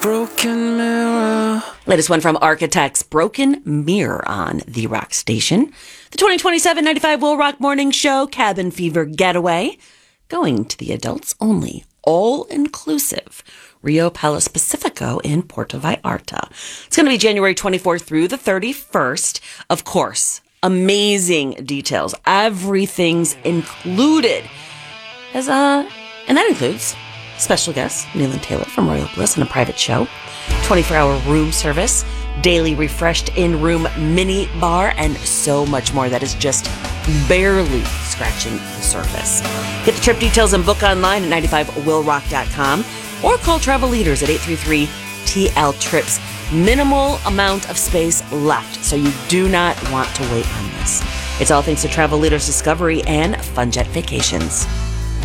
Broken mirror. Latest one from Architects, Broken Mirror on The Rock Station. The 2027 95 Will Rock Morning Show, Cabin Fever Getaway. Going to the adults only, all-inclusive Rio Palace Pacifico in Puerto Vallarta. It's going to be January 24th through the 31st. Of course, amazing details. Everything's included. And that includes special guest Neelan Taylor from Royal Bliss and a private show, 24-hour room service, daily refreshed in-room mini bar, and so much more that is just barely scratching the surface. Get the trip details and book online at 95willrock.com or call Travel Leaders at 833-TL-TRIPS. Minimal amount of space left, so you do not want to wait on this. It's all thanks to Travel Leaders Discovery and Funjet Vacations.